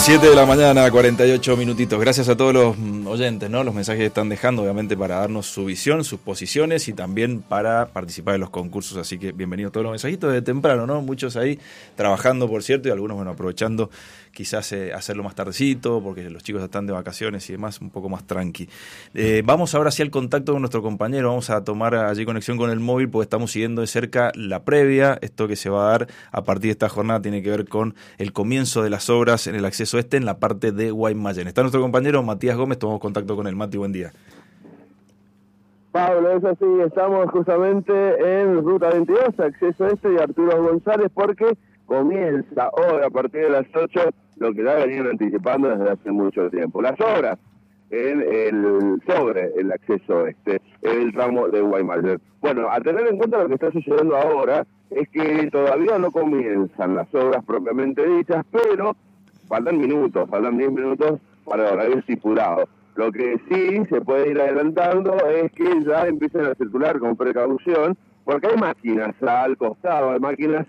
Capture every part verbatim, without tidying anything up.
siete de la mañana, cuarenta y ocho minutitos. Gracias a todos los oyentes, ¿no? Los mensajes que están dejando, obviamente, para darnos su visión, sus posiciones y también para participar en los concursos. Así que bienvenidos todos los mensajitos de temprano, ¿no? Muchos ahí trabajando, por cierto, y algunos, bueno, aprovechando quizás eh, hacerlo más tardecito, porque los chicos están de vacaciones y demás, un poco más tranqui. Eh, vamos ahora sí al contacto con nuestro compañero. Vamos a tomar allí conexión con el móvil, porque estamos siguiendo de cerca la previa. Esto que se va a dar a partir de esta jornada tiene que ver con el comienzo de las obras en el acceso este en la parte de Guaymallén. Está nuestro compañero Matías Gómez, tomamos contacto con él. Mati, buen día. Pablo, es así, estamos justamente en Ruta veintidós, acceso este, y Arturo González, porque comienza hoy a partir de las ocho lo que ya venían anticipando desde hace mucho tiempo. Las obras en el, sobre el acceso este, en el tramo de Guaymallén. Bueno, a tener en cuenta lo que está sucediendo ahora es que todavía no comienzan las obras propiamente dichas, pero faltan minutos, faltan diez minutos para el horario estipulado. Lo que sí se puede ir adelantando es que ya empiecen a circular con precaución, porque hay máquinas al costado, hay máquinas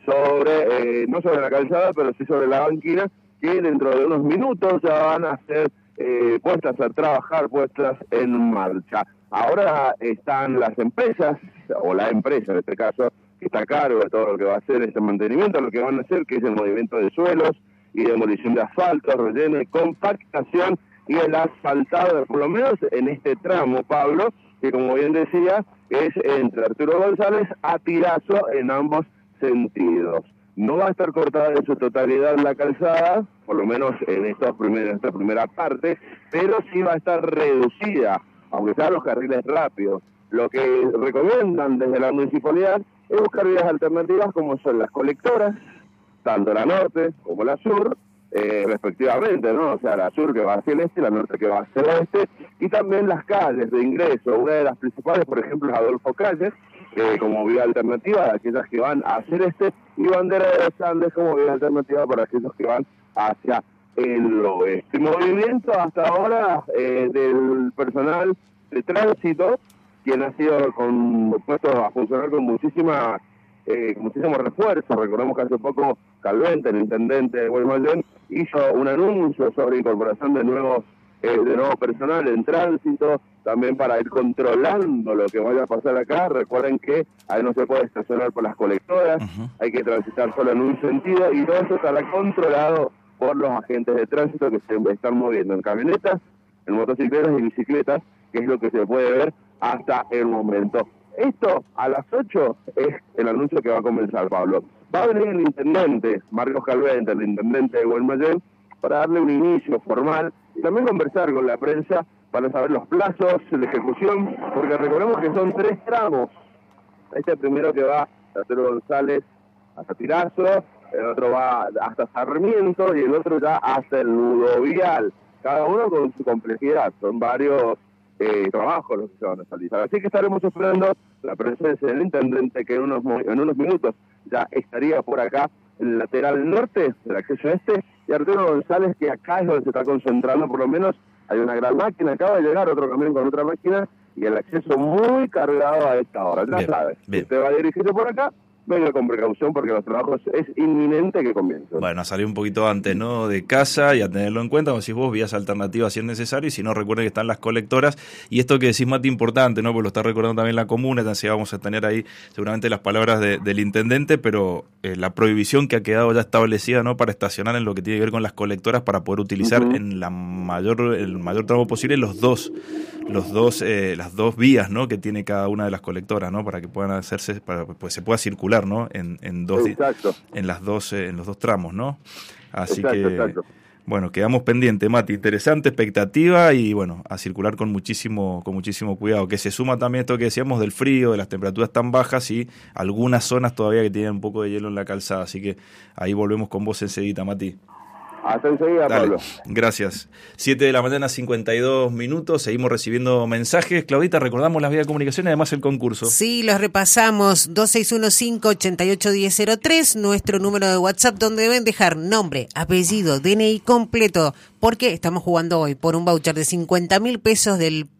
sobre, eh, no sobre la calzada, pero sí sobre la banquina, que dentro de unos minutos ya van a ser eh, puestas a trabajar, puestas en marcha. Ahora están las empresas, o la empresa en este caso, que está a cargo de todo lo que va a hacer este mantenimiento, lo que van a hacer, que es el movimiento de suelos y demolición de asfalto, relleno y compactación, y el asfaltado, por lo menos en este tramo, Pablo, que como bien decía, es entre Arturo González a Tirazo en ambos sentidos. No va a estar cortada en su totalidad la calzada, por lo menos en esta primera, esta primera parte, pero sí va a estar reducida, aunque sean los carriles rápidos. Lo que recomiendan desde la municipalidad es buscar vías alternativas como son las colectoras, tanto la norte como la sur, eh, respectivamente, ¿no? O sea, la sur que va hacia el este, la norte que va hacia el oeste, y también las calles de ingreso. Una de las principales, por ejemplo, es Adolfo Calles, eh, como vía alternativa de aquellas que van hacia el este, y Bandera de los Andes como vía alternativa para aquellos que van hacia el oeste. Movimiento hasta ahora eh, del personal de tránsito, quien ha sido con, puesto a funcionar con muchísima Eh, muchísimo refuerzo. Recordemos que hace poco Calvente, el intendente de Guaymallén, hizo un anuncio sobre incorporación de nuevos eh, de nuevo personal en tránsito, también para ir controlando lo que vaya a pasar acá. Recuerden que ahí no se puede estacionar por las colectoras, uh-huh. Hay que transitar solo en un sentido, y todo eso estará controlado por los agentes de tránsito que se están moviendo en camionetas, en motocicletas y bicicletas, que es lo que se puede ver hasta el momento. Esto a las ocho es el anuncio que va a comenzar, Pablo. Va a venir el intendente, Marcos Calvente, el intendente de Guaymallén, para darle un inicio formal y también conversar con la prensa para saber los plazos de ejecución, porque recordemos que son tres tramos. Este primero que va de Arturo González hasta Tirazo, el otro va hasta Sarmiento y el otro ya hasta el Nudo Vial. Cada uno con su complejidad, son varios Eh, trabajos los que se van a realizar. Así que estaremos esperando la presencia del intendente, que en unos, en unos minutos ya estaría por acá en el lateral norte del acceso este, y Arturo González, que acá es donde se está concentrando. Por lo menos hay una gran máquina, acaba de llegar otro camión con otra máquina, y el acceso muy cargado a esta hora. Ya bien, sabes, bien. Usted va a dirigirse por acá, venga con precaución, porque los trabajos es inminente que comiencen. Bueno, a salir un poquito antes, ¿no?, de casa, y a tenerlo en cuenta, como decís vos, vías alternativas si es necesario, y si no, recuerden que están las colectoras, y esto que decís, Mati, importante, ¿no?, porque lo está recordando también la comuna, entonces vamos a tener ahí seguramente las palabras de, del intendente, pero eh, la prohibición que ha quedado ya establecida, ¿no?, para estacionar en lo que tiene que ver con las colectoras, para poder utilizar uh-huh. en la mayor el mayor tramo posible los dos los dos eh, las dos vías, ¿no?, que tiene cada una de las colectoras, ¿no?, para que puedan hacerse, para pues se pueda circular, ¿no?, en en dos exacto. en las dos eh, en los dos tramos, ¿no? Así exacto, que exacto. Bueno, quedamos pendientes, Mati, interesante expectativa, y bueno, a circular con muchísimo con muchísimo cuidado, que se suma también esto que decíamos del frío, de las temperaturas tan bajas y algunas zonas todavía que tienen un poco de hielo en la calzada, así que ahí volvemos con vos enseguida, Mati. Hasta enseguida, Dale, Pablo. Gracias. siete de la mañana, cincuenta y dos minutos. Seguimos recibiendo mensajes. Claudita, recordamos las vías de comunicación y además el concurso. Sí, los repasamos. dos seis uno cinco, ocho ocho uno cero cero tres, nuestro número de WhatsApp, donde deben dejar nombre, apellido, D N I completo, porque estamos jugando hoy por un voucher de cincuenta mil pesos del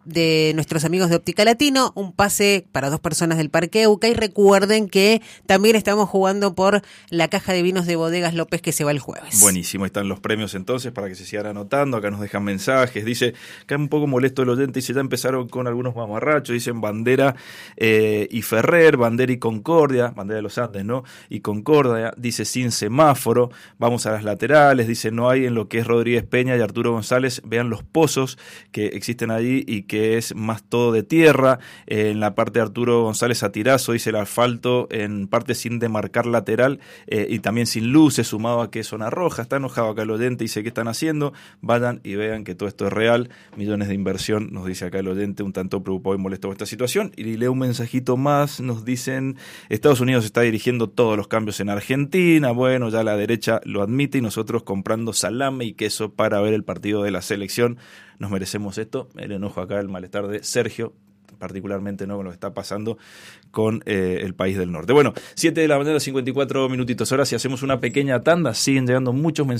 de nuestros amigos de Óptica Latino, un pase para dos personas del Parque Euca, y recuerden que también estamos jugando por la caja de vinos de Bodegas López que se va el jueves. Buenísimo, ahí están los premios entonces para que se sigan anotando. Acá nos dejan mensajes, dice, acá un poco molesto el oyente, dice, ya empezaron con algunos mamarrachos, dicen Bandera eh, y Ferrer, Bandera y Concordia, Bandera de los Andes, ¿no? Y Concordia, dice sin semáforo, vamos a las laterales, dice no hay en lo que es Rodríguez Peña y Arturo González, vean los pozos que existen ahí y que es más todo de tierra. Eh, en la parte de Arturo González a Tirazo, dice el asfalto en parte sin demarcar lateral eh, y también sin luces, sumado a que es zona roja. Está enojado acá el oyente, dice ¿qué están haciendo? Vayan y vean que todo esto es real, millones de inversión, nos dice acá el oyente, un tanto preocupado y molesto por esta situación. Y leo un mensajito más, nos dicen Estados Unidos está dirigiendo todos los cambios en Argentina, bueno, ya la derecha lo admite y nosotros comprando salame y queso para ver el partido de la selección, nos merecemos esto. El enojo acá, el malestar de Sergio, particularmente no con lo que está pasando con eh, el país del norte. Bueno, siete de la mañana, cincuenta y cuatro minutitos. Ahora si hacemos una pequeña tanda, siguen llegando muchos mensajes.